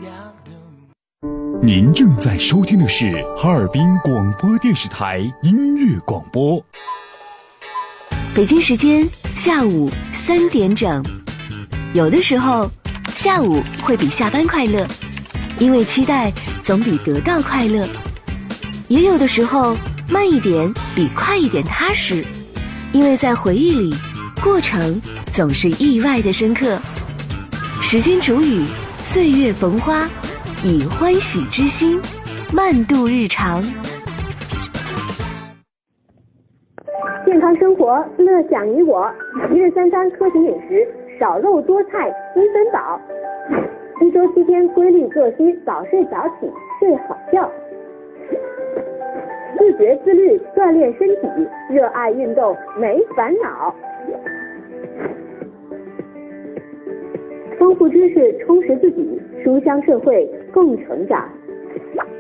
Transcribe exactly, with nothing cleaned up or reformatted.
您正在收听的是哈尔滨广播电视台音乐广播。 北京时间下午三点整。有的时候，下午会比下班快乐，因为期待总比得到快乐；也有的时候，慢一点比快一点踏实，因为在回忆里，过程总是意外的深刻。时间煮雨，岁月逢花，以欢喜之心慢度日常。 健康生活，乐享你我。一日三餐科学饮食，少肉多菜，积分饱。一周七天规律作息，早睡早起，睡好觉。自觉自律，锻炼身体，热爱运动，没烦恼。丰富知识，充实自己，书香社会，共成长。